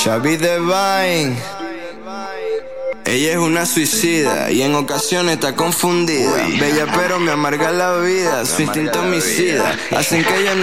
Xavi Devine. Ella es una suicida y en ocasiones está confundida. Bella pero me amarga la vida, su instinto homicida hacen que ella no